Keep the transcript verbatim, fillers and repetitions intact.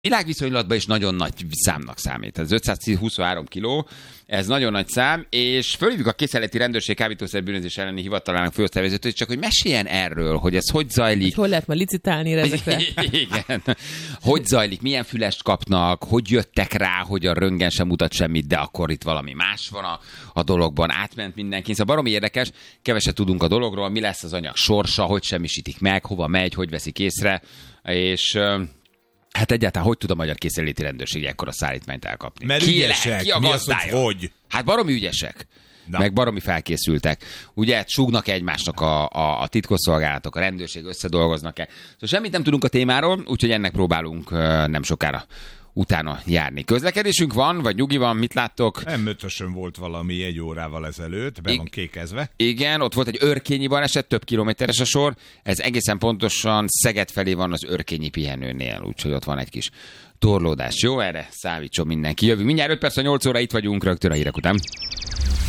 Világviszonylatban is nagyon nagy számnak számít. Ez ötszázhuszonhárom kiló, ez nagyon nagy szám, és fölhívjuk a Készenléti Rendőrség kábítószerbűnözés elleni hivatalának főosztályvezetőt, csak hogy meséljen erről, hogy ez hogy zajlik. Hogy hol lehet ma licitálni ezekre? Igen. Hogy zajlik, milyen fülest kapnak, hogy jöttek rá, hogy a röntgen sem mutat semmit, de akkor itt valami más van a, a dologban, átment mindenki. Szóval baromi érdekes, keveset tudunk a dologról, mi lesz az anyag sorsa, hogy semmisítik meg, hova megy, hogy veszik észre, és... Hát egyáltalán hogy tud a Magyar Készenléti Rendőrség ekkora szállítmányt elkapni? Mert ki ügyesek. Lehet, ki a Mi az, hogy gazdája? hogy? Hát baromi ügyesek. Na. Meg baromi felkészültek. Ugye súgnak egymásnak a, a, a titkosszolgálatok, a rendőrség, összedolgoznak-e. Szóval semmit nem tudunk a témáról, úgyhogy ennek próbálunk nem sokára utána járni. Közlekedésünk van, vagy nyugi van, mit láttok? em ötösön volt valami egy órával ezelőtt, be I- van kékezve. Igen, ott volt egy örkényi baleset, több kilométeres a sor. Ez egészen pontosan Szeged felé van az örkényi pihenőnél, úgyhogy ott van egy kis torlódás. Jó, erre számítson mindenki. Jövünk mindjárt öt perc, a nyolc óra, itt vagyunk rögtön a hírek után.